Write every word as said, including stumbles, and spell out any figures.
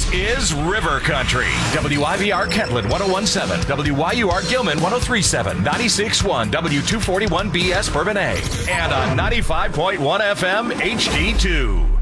is River Country. W I V R Kentland one oh one point seven, W Y U R Gilman one oh three point seven, ninety-six point one W two forty-one B S Bourbonnais, and on ninety-five point one F M H D two.